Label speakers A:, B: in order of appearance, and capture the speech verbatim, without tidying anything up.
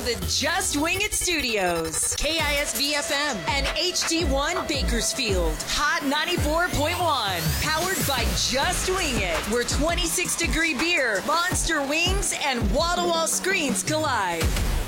A: the Just Wing It Studios. K I S B F M and H D one Bakersfield. Hot ninety-four point one. Powered by Just Wing It, where twenty-six degree beer, monster wings, and wall-to-wall screens collide.